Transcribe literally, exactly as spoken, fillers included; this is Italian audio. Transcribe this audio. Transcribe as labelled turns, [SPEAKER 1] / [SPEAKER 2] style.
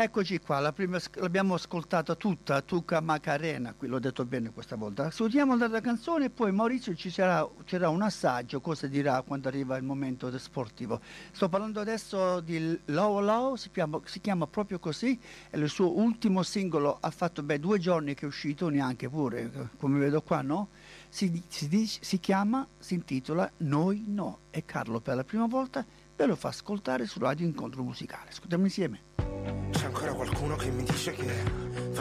[SPEAKER 1] Eccoci qua, la prima, l'abbiamo ascoltata tutta, Tuca Macarena, qui l'ho detto bene questa volta. Ascoltiamo la canzone e poi Maurizio ci sarà, c'era un assaggio, cosa dirà quando arriva il momento del sportivo. Sto parlando adesso di Low Low, si chiama, si chiama proprio così, è il suo ultimo singolo, ha fatto beh, due giorni che è uscito, neanche pure, come vedo qua, no? Si, si, dice, si chiama, si intitola Noi No e Carlo per la prima volta ve lo fa ascoltare su Radio Incontro Musicale. Ascoltiamo insieme.
[SPEAKER 2] C'è ancora qualcuno che mi dice che